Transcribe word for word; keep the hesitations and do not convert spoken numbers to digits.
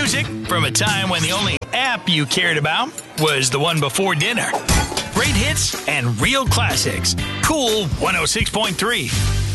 music from a time when the only app you cared about was the one before dinner. Great hits and real classics. Cool one oh six point three.